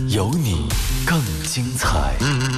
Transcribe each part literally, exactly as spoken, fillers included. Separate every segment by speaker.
Speaker 1: 有你更精彩。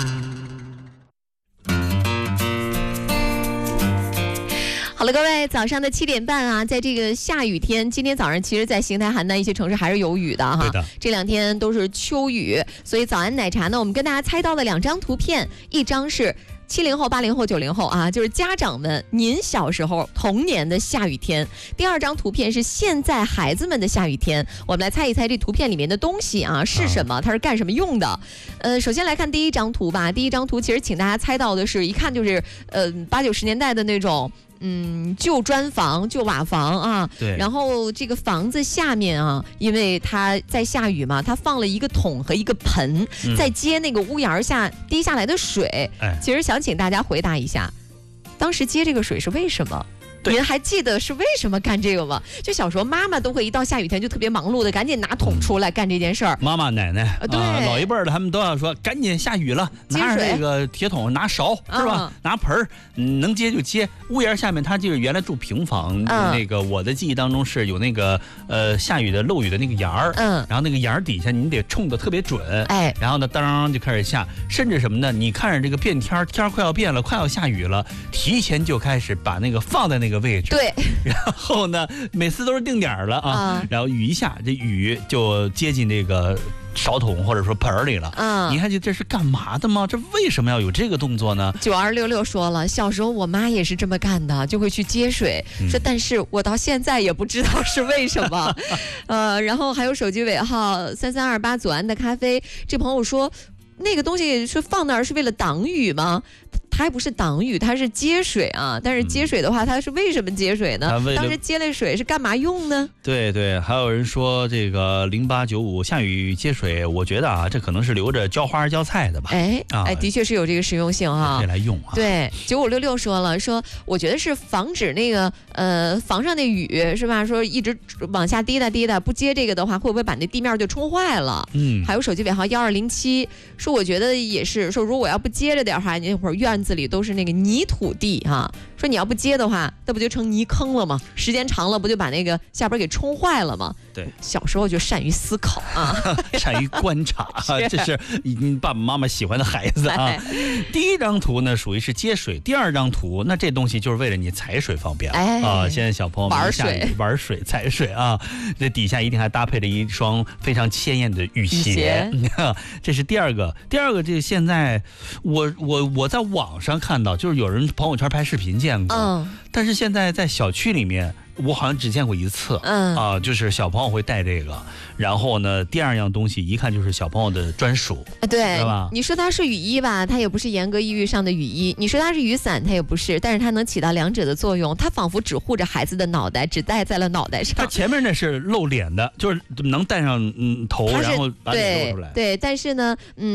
Speaker 2: 好了，各位，早上的七点半啊，在这个下雨天，今天早上其实在邢台、邯郸一些城市还是有雨的哈。
Speaker 3: 对的，
Speaker 2: 这两天都是秋雨，所以早安奶茶呢，我们跟大家猜到了两张图片，一张是七零后、八零后、九零后啊，就是家长们您小时候童年的下雨天。第二张图片是现在孩子们的下雨天，我们来猜一猜这图片里面的东西啊是什么，它是干什么用的？呃，首先来看第一张图吧。第一张图其实请大家猜到的是，一看就是呃八九十年代的那种。嗯，旧砖房、旧瓦房啊，
Speaker 3: 对。
Speaker 2: 然后这个房子下面啊，因为它在下雨嘛，它放了一个桶和一个盆，嗯、在接那个屋檐下滴下来的水。
Speaker 3: 哎，
Speaker 2: 其实想请大家回答一下，当时接这个水是为什么？您还记得是为什么干这个吗？就小时候妈妈都会一到下雨天就特别忙碌的，赶紧拿桶出来干这件事儿。
Speaker 3: 妈妈、奶奶，
Speaker 2: 呃、对、
Speaker 3: 啊，老一辈的他们都要说，赶紧下雨了，拿着那个铁桶，拿勺是吧？嗯、拿盆儿，能接就接。屋檐下面，他就是原来住平房，嗯、那个我的记忆当中是有那个呃下雨的漏雨的那个檐儿，嗯，然后那个檐儿底下你得冲得特别准，哎，然后呢当就开始下，甚至什么呢？你看着这个变天天快要变了，快要下雨了，提前就开始把那个放在那个。位置
Speaker 2: 对，
Speaker 3: 然后呢，每次都是定点了啊，嗯、然后雨一下，这雨就接进这个勺桶或者说盆里了。嗯，你看这这是干嘛的吗？这为什么要有这个动作呢？
Speaker 2: 九二六六说了，小时候我妈也是这么干的，就会去接水，嗯、说但是我到现在也不知道是为什么。呃，然后还有手机尾号三三二八左岸的咖啡，这朋友说那个东西是放那儿是为了挡雨吗？它还不是挡雨，它是接水啊。但是接水的话，它是为什么接水呢？当时接了水是干嘛用呢？
Speaker 3: 对对，还有人说这个零八九五下雨接水，我觉得啊，这可能是留着浇花浇菜的吧。
Speaker 2: 哎啊，哎，的确是有这个实用性啊，
Speaker 3: 可以来用啊。
Speaker 2: 对，九五六六说了，说我觉得是防止那个呃房上那雨是吧？说一直往下滴答滴答，不接这个的话，会不会把那地面就冲坏了？嗯。还有手机尾号幺二零七说，我觉得也是，说如果要不接着点的话，那会儿院子里都是那个泥土地哈、啊，说你要不接的话，那不就成泥坑了吗？时间长了不就把那个下边给冲坏了吗？
Speaker 3: 对，
Speaker 2: 小时候就善于思考啊，
Speaker 3: 善于观察，这是你爸爸妈妈喜欢的孩子啊。第一张图呢属于是接水，第二张图那这东西就是为了你踩水方便、哎、啊。现在小朋友们
Speaker 2: 玩水
Speaker 3: 玩水踩水啊，这底下一定还搭配了一双非常鲜艳的雨鞋。雨鞋这是第二个，第二个这现在我我我在网上看到，就是有人朋友圈拍视频见过，嗯，但是现在在小区里面。我好像只见过一次，嗯啊，就是小朋友会带这个，然后呢，第二样东西一看就是小朋友的专属，
Speaker 2: 对，
Speaker 3: 对吧？
Speaker 2: 你说它是雨衣吧，它也不是严格意义上的雨衣；你说它是雨伞，它也不是，但是它能起到两者的作用。它仿佛只护着孩子的脑袋，只戴在了脑袋上。
Speaker 3: 它前面那是露脸的，就是能戴上嗯头，然后把脸露出来。
Speaker 2: 对对，但是呢，嗯。